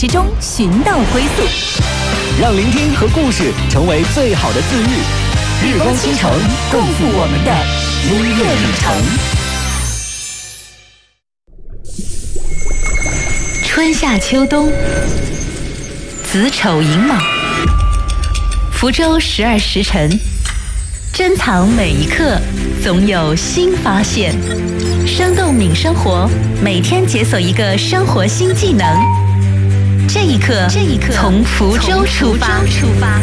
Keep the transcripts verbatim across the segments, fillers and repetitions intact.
之中寻到归宿， 让聆听和故事成为最好的自愈。日光倾城，共赴我们的音乐旅程。 春夏秋冬，子丑寅卯，福州十二时辰，珍藏每一刻，总有新发现。生动敏生活，每天解锁一个生活新技能。这一刻，这一刻，从福州出发。出发。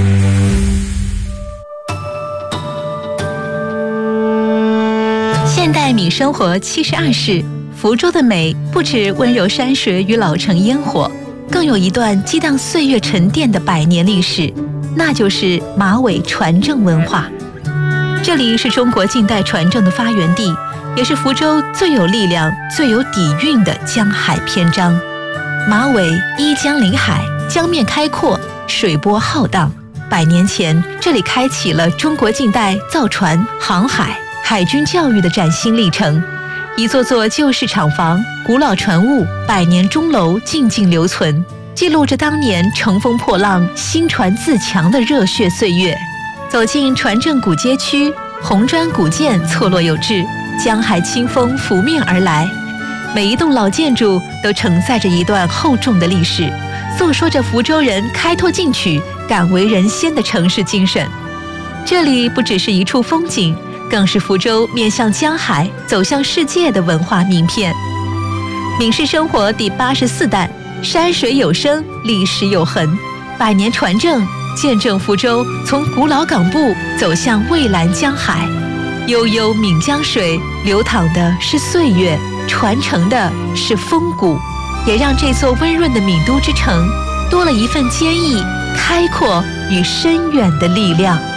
现代敏生活七十二式，福州的美不止温柔山水与老城烟火，更有一段激荡岁月沉淀的百年历史，那就是马尾船政文化。这里是中国近代船政的发源地，也是福州最有力量、最有底蕴的江海篇章。马尾依江临海，江面开阔，水波浩荡。百年前，这里开启了中国近代造船、航海、海军教育的崭新历程。一座座旧式厂房、古老船坞、百年钟楼静静留存，记录着当年乘风破浪、新船自强的热血岁月。走进船政古街区，红砖古建错落有致，江海清风拂面而来。每一栋老建筑都承载着一段厚重的历史，诉说着福州人开拓进取、敢为人先的城市精神。这里不只是一处风景，更是福州面向江海、走向世界的文化名片。闽式生活第八十四弹，山水有声，历史有痕，百年船政见证福州从古老港埠走向蔚蓝江海。悠悠闽江水，流淌的是岁月，传承的是风骨，也让这座温润的闽都之城多了一份坚毅、开阔与深远的力量。